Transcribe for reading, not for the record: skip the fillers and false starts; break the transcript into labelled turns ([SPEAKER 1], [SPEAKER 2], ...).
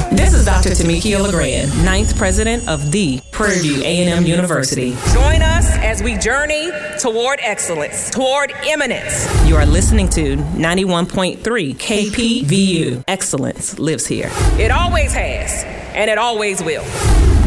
[SPEAKER 1] This is Dr. Tamikia LeGrand, 9th president of the Prairie View A&M University.
[SPEAKER 2] Join us as we journey toward excellence, toward eminence.
[SPEAKER 1] You are listening to 91.3 KPVU. Excellence lives here.
[SPEAKER 2] It always has, and it always will.